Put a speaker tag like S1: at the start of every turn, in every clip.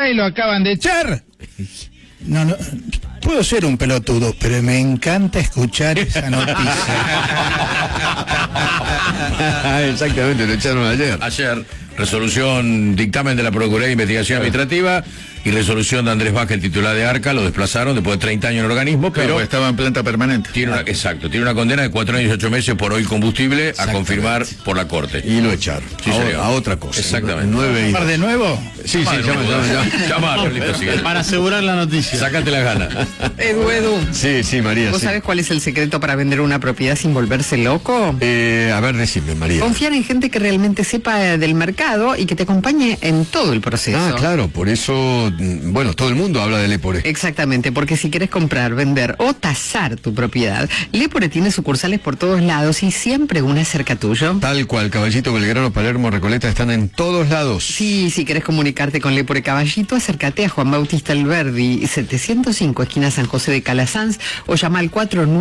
S1: y lo acaban de echar.
S2: No, puedo ser un pelotudo, pero me encanta escuchar esa noticia.
S3: Exactamente, lo echaron ayer.
S4: Ayer, resolución, dictamen de la Procuraduría de Investigación Administrativa y resolución de Andrés Vázquez, el titular de Arca, lo desplazaron después de 30 años en el organismo,
S3: Claro,
S4: pero
S3: estaba en planta permanente.
S4: tiene una condena de 4 años y 8 meses por oil combustible a confirmar por la Corte.
S3: Y lo echaron.
S4: Sí, señor.
S3: A otra cosa.
S4: Exactamente.
S3: 9 y...
S2: ¿Par de nuevo?
S3: Sí,
S4: Llama, Carlito, si querés.
S5: Para asegurar la noticia.
S4: Sácate la gana.
S6: Edu,
S3: Sí, María.
S6: ¿vos sabés cuál es el secreto para vender una propiedad sin volverse loco?
S3: A ver, decime, María.
S6: Confiar en gente que realmente sepa del mercado y que te acompañe en todo el proceso.
S3: Ah, claro, por eso, bueno, todo el mundo habla de Lepore.
S6: Exactamente, porque si quieres comprar, vender o tasar tu propiedad, Lepore tiene sucursales por todos lados y siempre una cerca tuyo.
S3: Tal cual, Caballito, Belgrano, Palermo, Recoleta, están en todos lados.
S6: Sí, si querés comunicarte con Lepore Caballito, acércate a Juan Bautista Alberdi, 705, esquina San José de Calasanz, o llama al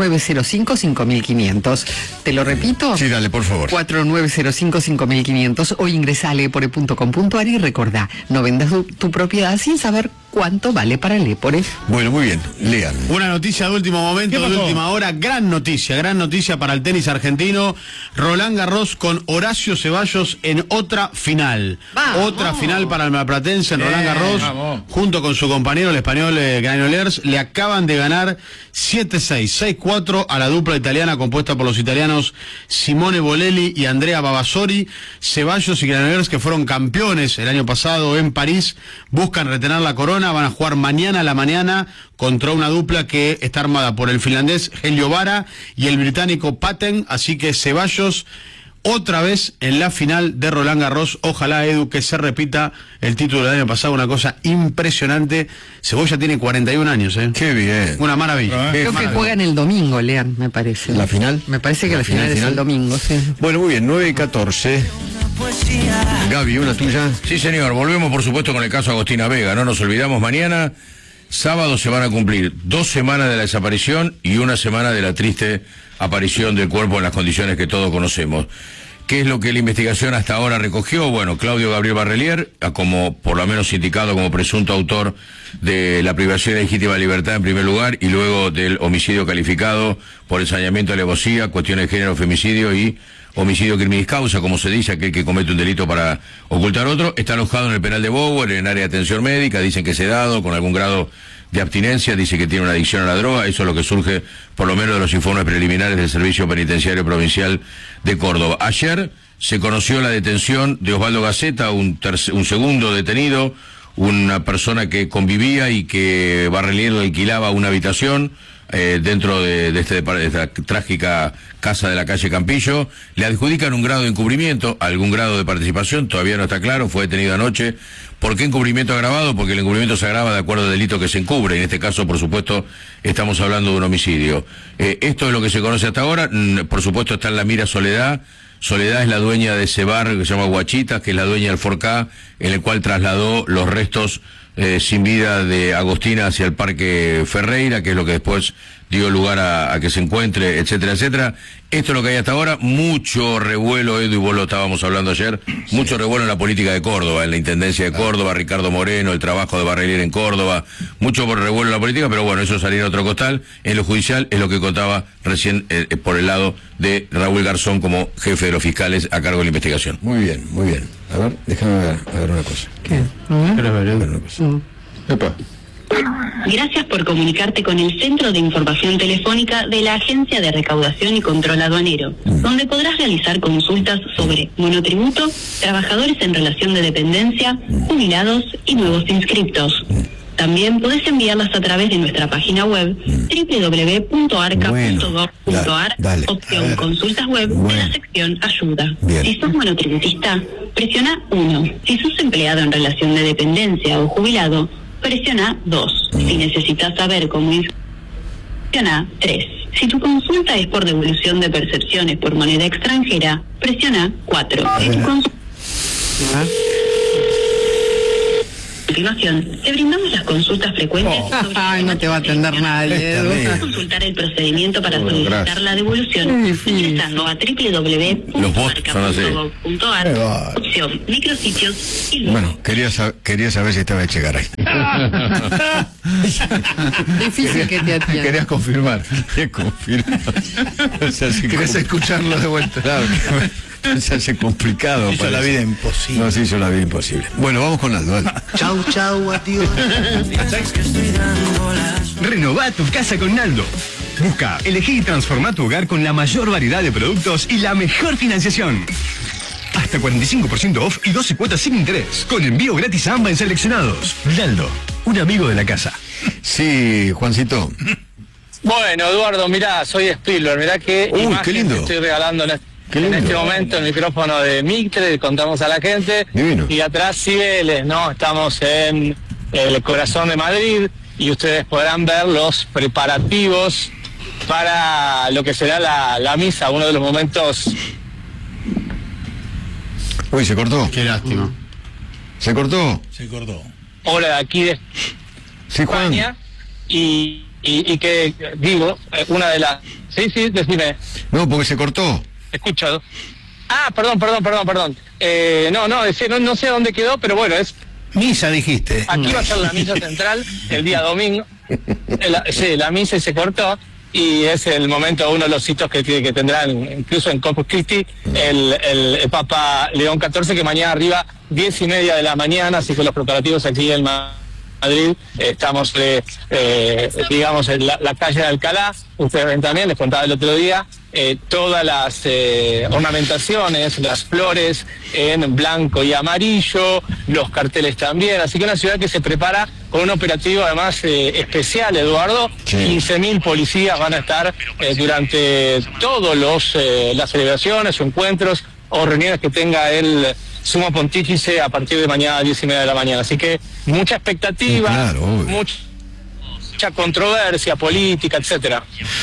S6: 4905-5500. ¿Te lo repito?
S3: Sí, dale, por favor.
S6: 4905-5500 o ingresa a lepore.com.ar y recordá, no vendas tu propiedad sin saber cuánto vale para Lepore.
S3: Bueno, muy bien, lean.
S5: Una noticia de último momento, de última hora, gran noticia para el tenis argentino. Roland Garros con Horacio Ceballos en otra final. Otra final para el marplatense en Roland Garros, junto con su compañero el español Granollers, le acaban de ganar 7-6, 6-4 a la dupla italiana compuesta por los italianos Simone Bolelli y Andrea Vavasori. Ceballos y Granollers, que fueron campeones el año pasado en París, buscan retener la corona. Van a jugar mañana a la mañana contra una dupla que está armada por el finlandés Helio Vara y el británico Patten, así que Ceballos otra vez en la final de Roland Garros. Ojalá, Edu, que se repita el título del año pasado, una cosa impresionante. Cebolla tiene 41 años, ¿eh?
S3: Qué bien.
S5: Una maravilla.
S6: Creo que juegan el domingo, Lean, me parece.
S3: ¿La final?
S6: Me parece que la final es el domingo, sí.
S3: Bueno, muy bien, 9-14. Gaby, ¿una tuya?
S4: Sí, señor, volvemos por supuesto con el caso Agostina Vega, no nos olvidamos, mañana, sábado, se van a cumplir 2 semanas de la desaparición y 1 semana de la triste aparición del cuerpo en las condiciones que todos conocemos. ¿Qué es lo que la investigación hasta ahora recogió? Bueno, Claudio Gabriel Barrelier, como por lo menos indicado como presunto autor de la privación de legítima libertad en primer lugar y luego del homicidio calificado por ensañamiento, alevosía, cuestiones de género, femicidio y homicidio criminis causa, como se dice, aquel que comete un delito para ocultar otro, está alojado en el penal de Bower, en el área de atención médica, dicen que es sedado, con algún grado de abstinencia, dice que tiene una adicción a la droga, eso es lo que surge por lo menos de los informes preliminares del Servicio Penitenciario Provincial de Córdoba. Ayer se conoció la detención de Osvaldo Gaceta, un segundo detenido, una persona que convivía y que Barrelier le alquilaba una habitación dentro de esta trágica casa de la calle Campillo. Le adjudican un grado de encubrimiento, algún grado de participación, todavía no está claro, fue detenido anoche. ¿Por qué encubrimiento agravado? Porque el encubrimiento se agrava de acuerdo al delito que se encubre. En este caso, por supuesto, estamos hablando de un homicidio. Esto es lo que se conoce hasta ahora. Por supuesto, está en la mira Soledad. Soledad es la dueña de ese bar que se llama Guachitas, que es la dueña del Forcá, en el cual trasladó los restos sin vida de Agostina hacia el Parque Ferreira, que es lo que después dio lugar a que se encuentre, etcétera, etcétera. Esto es lo que hay hasta ahora. Mucho revuelo, Edu, y vos lo estábamos hablando ayer, mucho revuelo en la política de Córdoba, en la Intendencia de Córdoba, Ricardo Moreno, el trabajo de Barrelier en Córdoba, mucho revuelo en la política, pero bueno, eso salió en otro costal. En lo judicial es lo que contaba recién por el lado de Raúl Garzón como jefe de los fiscales a cargo de la investigación.
S3: Muy bien, muy bien. A ver, déjame ver una cosa.
S6: ¿Qué?
S3: Una cosa. Epa.
S7: Gracias por comunicarte con el Centro de Información Telefónica de la Agencia de Recaudación y Control Aduanero, donde podrás realizar consultas sobre monotributo, trabajadores en relación de dependencia, jubilados y nuevos inscriptos. También podés enviarlas a través de nuestra página web www.arca.gov.ar, opción consultas web de la sección ayuda.
S3: Bien.
S7: Si sos monotributista, presiona 1. Si sos empleado en relación de dependencia o jubilado, presiona 2. Si necesitas saber cómo presiona 3. Si tu consulta es por devolución de percepciones por moneda extranjera, presiona 4. Si tu consulta continuación, te brindamos las consultas frecuentes sobre...
S6: Ay, no te va a atender nadie, Edu.
S7: Puedes consultar el procedimiento para solicitar la devolución ingresando a www.marca.gov.ar, opción micrositios y...
S3: Bueno, quería saber si estaba de llegar ahí.
S6: Difícil que te atienda.
S3: Querías confirmar. Querías escucharlo de vuelta. Claro, se hace complicado.
S2: Hizo la vida imposible.
S3: No, se hizo la vida imposible. Bueno, vamos con Aldo.
S1: Chau, chau, adiós.
S8: Renová tu casa con Naldo. Busca, elegí y transforma tu hogar con la mayor variedad de productos y la mejor financiación. Hasta 45% off y 12 cuotas sin interés. Con envío gratis a AMBA en seleccionados. Naldo, un amigo de la casa.
S3: Sí, Juancito.
S9: Bueno, Eduardo, mirá, soy Spielberg. Mirá qué imagen
S3: qué lindo.
S9: te estoy regalando en este momento el micrófono de Mitre. Contamos a la gente.
S3: Divino.
S9: Y atrás Cibeles, ¿no? Estamos en el corazón de Madrid y ustedes podrán ver los preparativos para lo que será la misa, uno de los momentos...
S3: Uy, se cortó.
S5: Qué lástima.
S3: ¿Se cortó?
S2: Se cortó.
S9: Hola de aquí de
S3: Sí, Juan.
S9: España y que digo, una de las... Sí, decime.
S3: No, porque se cortó.
S9: Escucho. Ah, perdón. No sé dónde quedó, pero bueno, es...
S2: Misa, dijiste.
S9: Aquí va a ser la misa central el día domingo. La misa se cortó y es el momento, uno de los hitos que tendrán incluso en Corpus Christi el Papa León XIV, que mañana arriba 10:30 de la mañana, así que los preparativos aquí en Madrid, estamos digamos en la calle de Alcalá. Ustedes ven también, les contaba el otro día, todas las ornamentaciones, las flores en blanco y amarillo, los carteles también, así que una ciudad que se prepara con un operativo además especial, Eduardo.
S3: Sí.
S9: 15.000 policías van a estar durante todos las celebraciones o encuentros o reuniones que tenga el Sumo Pontífice a partir de mañana a 10:30 de la mañana, así que mucha expectativa,
S3: Claro, obvio.
S9: mucha controversia política, etcétera.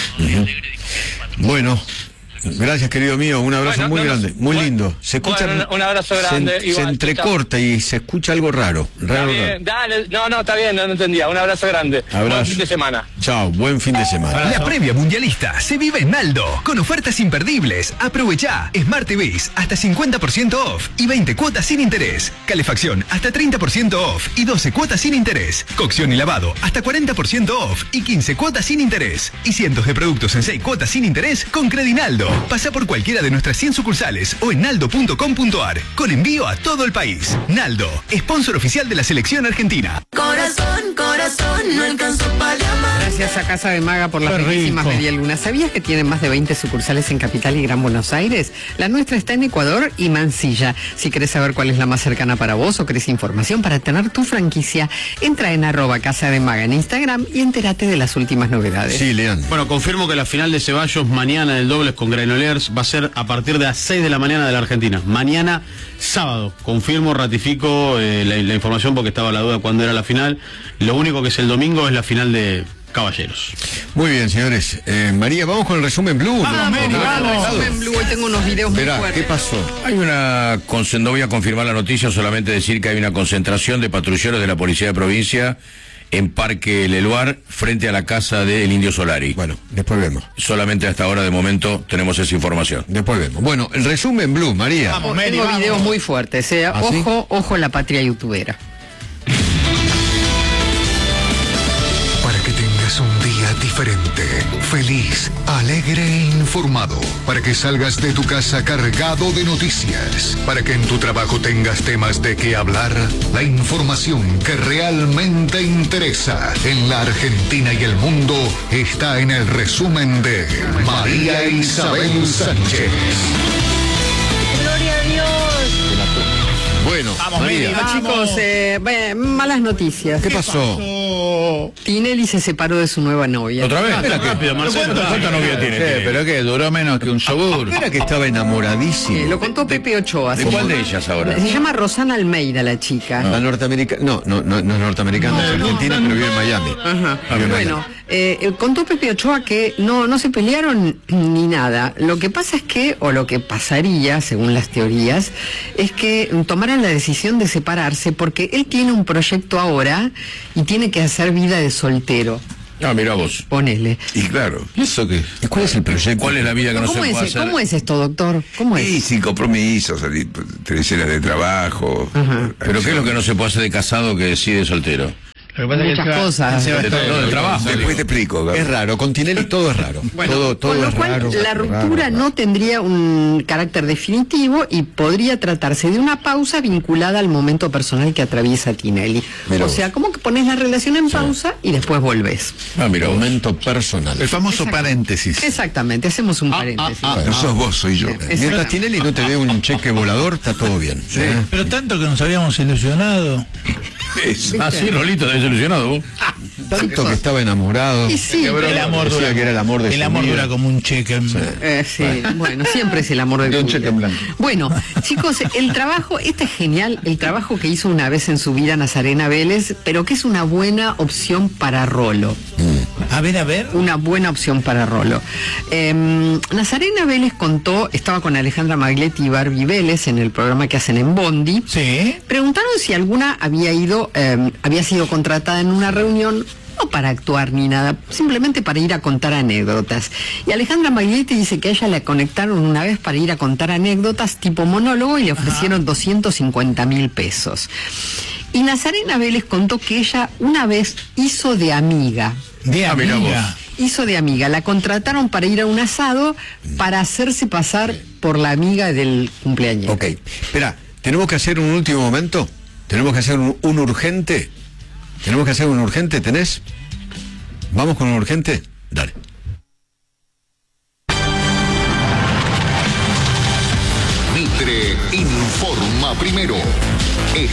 S3: Bueno, gracias, querido mío. Un abrazo muy grande, muy lindo. Se escucha.
S9: Bueno, un abrazo grande.
S3: Se
S9: Igual,
S3: entrecorta y se escucha algo raro.
S9: Está bien, dale, no, está bien, no entendía. Un abrazo grande.
S3: Abrazo.
S9: Buen fin de semana.
S3: Chao, buen fin de semana.
S8: La previa mundialista se vive en Naldo, con ofertas imperdibles. Aprovechá Smart TVs hasta 50% off y 20 cuotas sin interés. Calefacción hasta 30% off y 12 cuotas sin interés. Cocción y lavado hasta 40% off y 15 cuotas sin interés. Y cientos de productos en 6 cuotas sin interés con Credinaldo. Pasa por cualquiera de nuestras 100 sucursales o en naldo.com.ar, con envío a todo el país. Naldo, sponsor oficial de la selección argentina.
S1: Corazón, no alcanzó para llamar.
S6: Gracias a Casa de Maga por las
S2: Qué
S6: bellísimas
S2: rico.
S6: medialunas. ¿Sabías que tienen más de 20 sucursales en Capital y Gran Buenos Aires? La nuestra está en Ecuador y Mansilla. Si querés saber cuál es la más cercana para vos o querés información para tener tu franquicia, entra en @Casa de Maga en Instagram y entérate de las últimas novedades.
S3: Sí, Leandro.
S5: Bueno, confirmo que la final de Ceballos mañana del dobles con Granollers va a ser a partir de las 6 de la mañana de la Argentina. Mañana, sábado. Confirmo, ratifico la información porque estaba la duda cuándo era la final. Lo único que es el domingo es la final de Caballeros.
S3: Muy bien, señores. María, vamos con el resumen Blue.
S6: Vamos. En Blue, hoy tengo unos videos muy
S3: Verá,
S6: fuertes.
S3: ¿qué pasó?
S4: Hay no voy a confirmar la noticia, solamente decir que hay una concentración de patrulleros de la Policía de Provincia en Parque Leluar, frente a la casa del Indio Solari.
S3: Bueno, después vemos.
S4: Solamente hasta ahora, de momento, tenemos esa información.
S3: Después vemos. Bueno, el resumen Blue, María.
S2: Vamos, Mary,
S6: Tengo
S2: vamos.
S6: videos muy fuertes.
S3: ¿Ah, sí?
S6: Ojo la patria youtubera.
S10: Para que tengas un día diferente, feliz, alegre e informado. Para que salgas de tu casa cargado de noticias. Para que en tu trabajo tengas temas de qué hablar. La información que realmente interesa en la Argentina y el mundo está en el resumen de María Isabel Sánchez.
S1: Gloria a Dios.
S3: Bueno,
S2: Vamos,
S3: María.
S2: Mary, vamos.
S6: Chicos, malas noticias.
S3: ¿Qué pasó?
S6: Tinelli se separó de su nueva novia.
S4: ¿Otra vez?
S5: Espera, rápido, Marcelo.
S4: ¿Cuánta novia tiene?
S2: ¿Pero qué? ¿Duró menos que un yogur?
S3: Era que estaba enamoradísimo.
S6: Lo contó Pepe Ochoa.
S4: ¿De cuál de ellas ahora?
S6: Se llama Rosana Almeida, la chica.
S3: La norteamericana. No es norteamericana, es argentina, pero vive en Miami.
S6: Ajá.
S3: Vive en
S6: Bueno, contó Pepe Ochoa que no se pelearon ni nada. Lo que pasa es que, o lo que pasaría, según las teorías, es que tomaran tomaron la decisión de separarse porque él tiene un proyecto ahora y tiene que hacer vida de soltero.
S4: Ah, mira vos.
S6: Ponele.
S3: Y claro, ¿y eso qué? ¿Cuál es el proyecto?
S4: ¿Cuál es la vida que no se puede hacer?
S6: ¿Cómo es esto, doctor? ¿Cómo es?
S3: Y sin compromisos, salir 3 horas de trabajo.
S4: ¿Pero qué es lo que no se puede hacer de casado que sí de soltero?
S2: Lo que pasa
S6: Muchas
S2: es que
S6: cosas.
S2: se va a estar
S4: Todo el trabajo.
S3: Después te explico.
S11: Es raro, con Tinelli todo es raro.
S6: Bueno,
S11: todo
S6: con lo
S11: es
S6: cual
S11: raro.
S6: la ruptura no tendría un carácter definitivo y podría tratarse de una pausa vinculada al momento personal que atraviesa Tinelli.
S11: Mirá
S6: o
S11: vos.
S6: sea, como que pones la relación en pausa y después volvés.
S4: Ah, mira vos.
S11: Momento personal.
S2: el famoso paréntesis.
S6: Exactamente, hacemos un paréntesis.
S3: No sos vos, soy yo.
S11: Mientras Tinelli no te dé un cheque volador, está todo bien. ¿eh?
S2: Pero tanto que nos habíamos ilusionado.
S4: Ah, sí, Rolito, desilusionado vos.
S11: Tanto que estaba enamorado.
S6: Y sí,
S2: El amor
S11: Decía
S2: dura,
S11: que era el amor de su vida.
S2: dura como un cheque.
S6: sí, bueno, siempre es el amor de
S3: De
S6: tu
S3: un cheque
S6: vida.
S3: en blanco.
S6: Bueno, chicos, el trabajo, este es genial, el trabajo que hizo una vez en su vida Nazarena Vélez, pero que es una buena opción para Rolo.
S2: A ver.
S6: Una buena opción para Rolo. Nazarena Vélez contó, estaba con Alejandra Maglietti y Barbie Vélez en el programa que hacen en Bondi.
S2: Sí.
S6: Preguntaron si alguna había sido contratada en una reunión, no para actuar ni nada, simplemente para ir a contar anécdotas. Y Alejandra Maglietti dice que a ella la conectaron una vez para ir a contar anécdotas tipo monólogo y le ofrecieron 250.000 pesos. Y Nazarena Vélez contó que ella una vez hizo de amiga.
S2: De
S4: mirá
S2: amiga.
S6: Hizo de amiga, la contrataron para ir a un asado para hacerse pasar por la amiga del cumpleaños.
S11: Ok, espera, tenemos que hacer un último momento. Tenemos que hacer un urgente. Tenemos que hacer un urgente, ¿tenés? ¿Vamos con un urgente? Dale.
S10: Mitre informa primero.